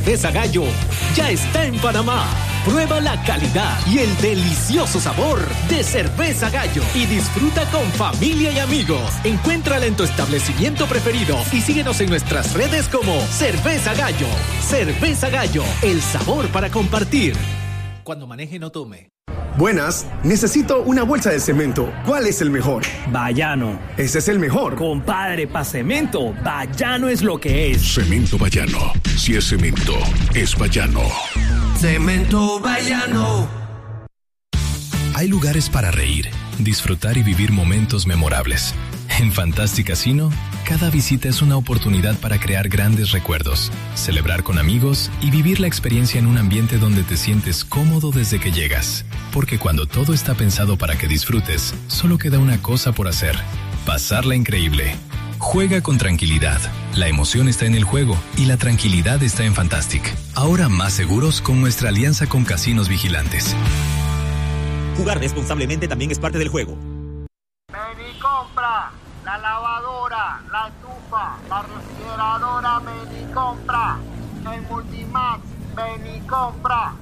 Cerveza Gallo ya está en Panamá. Prueba la calidad y el delicioso sabor de Cerveza Gallo y disfruta con familia y amigos. Encuéntrala en tu establecimiento preferido y síguenos en nuestras redes como Cerveza Gallo. Cerveza Gallo, el sabor para compartir. Cuando maneje, no tome. Buenas, necesito una bolsa de cemento. ¿Cuál es el mejor? Bayano. Ese es el mejor. Compadre, pa' cemento, Bayano es lo que es. Cemento Bayano. Si es cemento, es Bayano. Cemento Bayano. Hay lugares para reír, disfrutar y vivir momentos memorables. En Fantastic Casino, cada visita es una oportunidad para crear grandes recuerdos, celebrar con amigos y vivir la experiencia en un ambiente donde te sientes cómodo desde que llegas. Porque cuando todo está pensado para que disfrutes, solo queda una cosa por hacer: pasarla increíble. Juega con tranquilidad. La emoción está en el juego y la tranquilidad está en Fantastic. Ahora más seguros con nuestra alianza con Casinos Vigilantes. Jugar responsablemente también es parte del juego. Ven y compra la lavadora, la estufa, la refrigeradora, ven y compra. En Multimax, ven y compra.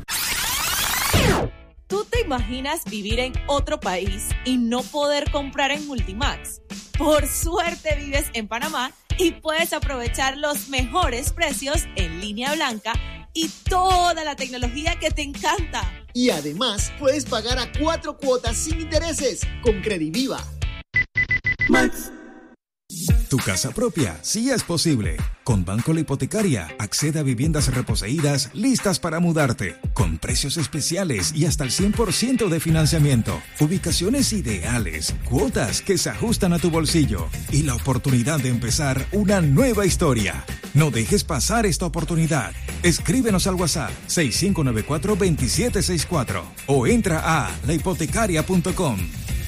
¿Tú te imaginas vivir en otro país y no poder comprar en Multimax? Por suerte vives en Panamá y puedes aprovechar los mejores precios en línea blanca y toda la tecnología que te encanta. Y además puedes pagar a 4 cuotas sin intereses con Crediviva. Max. Tu casa propia sí es posible. Con Banco La Hipotecaria, accede a viviendas reposeídas listas para mudarte, con precios especiales y hasta el 100% de financiamiento, ubicaciones ideales, cuotas que se ajustan a tu bolsillo y la oportunidad de empezar una nueva historia. No dejes pasar esta oportunidad. Escríbenos al WhatsApp 6594-2764 o entra a lahipotecaria.com.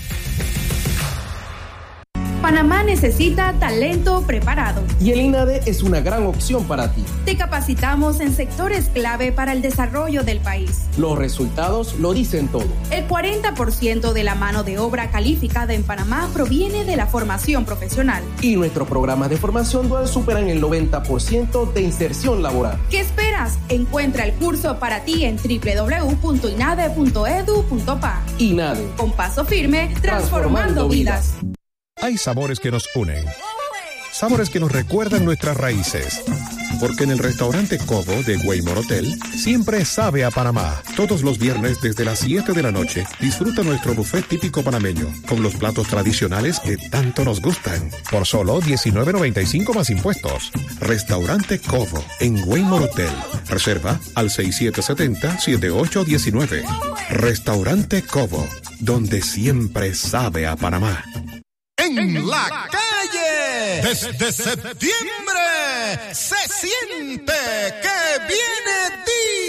Panamá necesita talento preparado. Y el INADE es una gran opción para ti. Te capacitamos en sectores clave para el desarrollo del país. Los resultados lo dicen todo. El 40% de la mano de obra calificada en Panamá proviene de la formación profesional. Y nuestros programas de formación dual superan el 90% de inserción laboral. ¿Qué esperas? Encuentra el curso para ti en www.inade.edu.pa. INADE. Con paso firme, transformando vidas. Hay sabores que nos unen, sabores que nos recuerdan nuestras raíces. Porque en el restaurante Cobo de Waymore Hotel siempre sabe a Panamá. Todos los viernes desde las 7 de la noche disfruta nuestro buffet típico panameño con los platos tradicionales que tanto nos gustan. Por solo $19.95 más impuestos. Restaurante Cobo en Waymore Hotel. Reserva al 6770-7819. Restaurante Cobo, donde siempre sabe a Panamá. En la calle, desde septiembre, se siente que viene